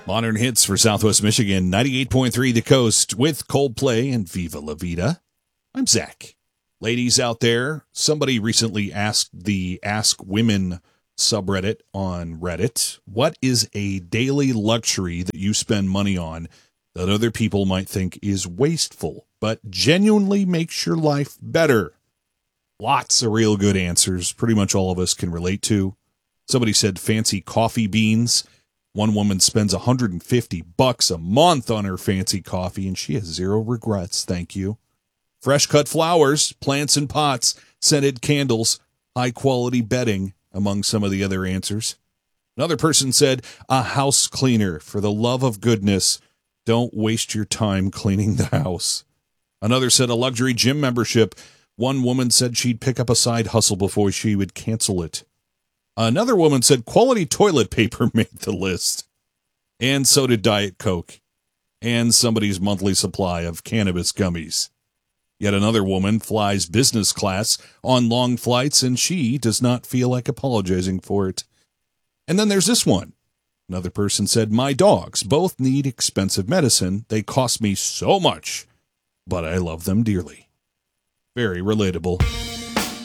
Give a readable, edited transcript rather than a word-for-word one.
Modern hits for Southwest Michigan, 98.3 The Coast with Coldplay and Viva La Vida. I'm Zach. Ladies out there, somebody recently asked the Ask Women subreddit on Reddit, what is a daily luxury that you spend money on that other people might think is wasteful, but genuinely makes your life better? Lots of real good answers, pretty much all of us can relate to. Somebody said fancy coffee beans. One woman spends $150 a month on her fancy coffee, and she has zero regrets, thank you. Fresh cut flowers, plants in pots, scented candles, high-quality bedding, among some of the other answers. Another person said, a house cleaner. For the love of goodness, don't waste your time cleaning the house. Another said, a luxury gym membership. One woman said she'd pick up a side hustle before she would cancel it. Another woman said quality toilet paper made the list. And so did Diet Coke. And somebody's monthly supply of cannabis gummies. Yet another woman flies business class on long flights, and she does not feel like apologizing for it. And then there's this one. Another person said, my dogs both need expensive medicine. They cost me so much, but I love them dearly. Very relatable.